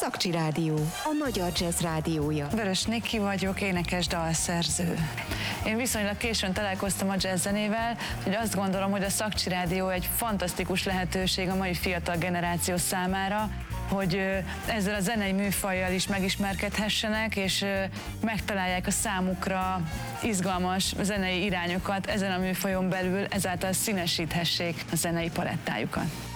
Szakcsi Rádió, a magyar jazz rádiója. Vörös Niki vagyok, énekes, dalszerző. Én viszonylag későn találkoztam a jazzzenével, hogy azt gondolom, hogy a Szakcsi Rádió egy fantasztikus lehetőség a mai fiatal generáció számára, hogy ezzel a zenei műfajjal is megismerkedhessenek, és megtalálják a számukra izgalmas zenei irányokat ezen a műfajon belül, ezáltal színesíthessék a zenei palettájukat.